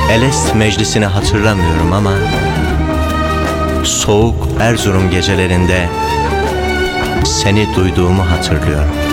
Elest meclisini hatırlamıyorum ama soğuk Erzurum gecelerinde seni duyduğumu hatırlıyorum.